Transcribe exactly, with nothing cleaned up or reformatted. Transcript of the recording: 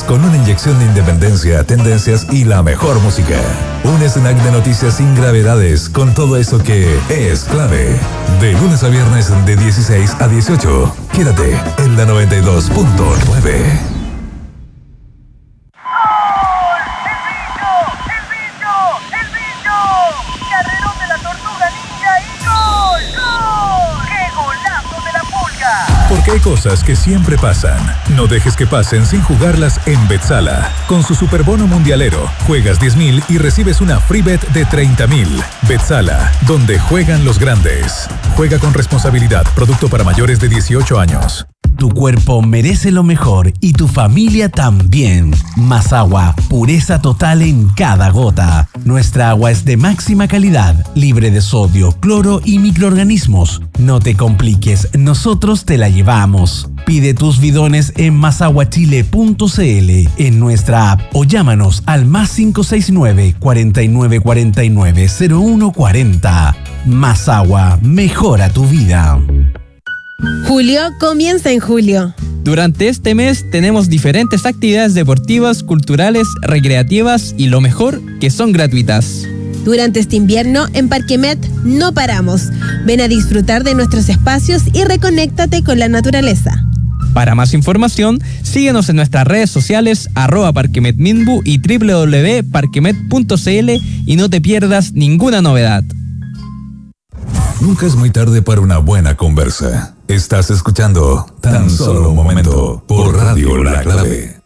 con una inyección de independencia, tendencias y la mejor música. Un snack de noticias sin gravedades, con todo eso que es clave. De lunes a viernes de dieciséis a dieciocho. Quédate en la noventa y dos punto nueve. Porque hay cosas que siempre pasan. No dejes que pasen sin jugarlas en Betsala. Con su superbono mundialero, juegas diez mil y recibes una free bet de treinta mil. Betsala, donde juegan los grandes. Juega con responsabilidad. Producto para mayores de dieciocho años. Tu cuerpo merece lo mejor y tu familia también. Más agua, pureza total en cada gota. Nuestra agua es de máxima calidad, libre de sodio, cloro y microorganismos. No te compliques, nosotros te la llevamos. Pide tus bidones en masaguachile punto c l, en nuestra app o llámanos al más cinco seis nueve, cuatro nueve cuatro nueve, cero uno cuatro cero. Más agua, mejora tu vida. Julio comienza en julio. Durante este mes tenemos diferentes actividades deportivas, culturales, recreativas y lo mejor, que son gratuitas. Durante este invierno, en Parquemet no paramos. Ven a disfrutar de nuestros espacios y reconéctate con la naturaleza. Para más información, síguenos en nuestras redes sociales arroba parquemetminbu y doble u doble u doble u punto parquemet punto c l y no te pierdas ninguna novedad. Nunca es muy tarde para una buena conversa. Estás escuchando Tan Solo Un Momento por Radio La Clave.